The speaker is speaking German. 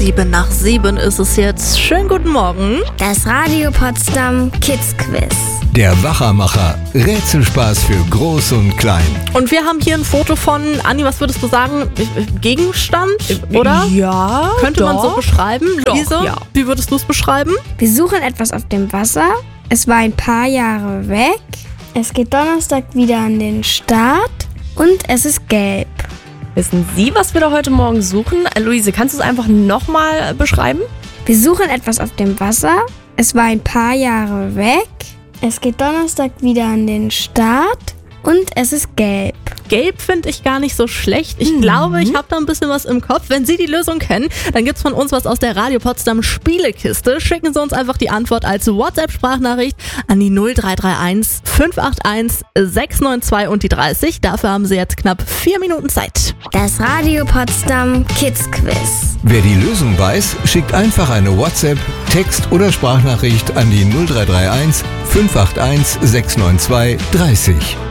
7:07 ist es jetzt. Schönen guten Morgen. Das Radio Potsdam Kids Quiz. Der Wachermacher. Rätselspaß für Groß und Klein. Und wir haben hier ein Foto von, Anni, was würdest du sagen? Gegenstand, oder? Ja, Könnte man so beschreiben? Doch, Luise, ja. wie würdest du es beschreiben? Wir suchen etwas auf dem Wasser. Es war ein paar Jahre weg. Es geht Donnerstag wieder an den Start. Und es ist gelb. Wissen Sie, was wir da heute Morgen suchen? Luise, kannst du es einfach nochmal beschreiben? Wir suchen etwas auf dem Wasser. Es war ein paar Jahre weg. Es geht Donnerstag wieder an den Start. Und es ist gelb. Gelb finde ich gar nicht so schlecht. Ich glaube, ich habe da ein bisschen was im Kopf. Wenn Sie die Lösung kennen, dann gibt's von uns was aus der Radio Potsdam Spielekiste. Schicken Sie uns einfach die Antwort als WhatsApp-Sprachnachricht an die 0331 581 692 und die 30. Dafür haben Sie jetzt knapp 4 Minuten Zeit. Das Radio Potsdam Kids Quiz. Wer die Lösung weiß, schickt einfach eine WhatsApp, Text- oder Sprachnachricht an die 0331 581 692 30.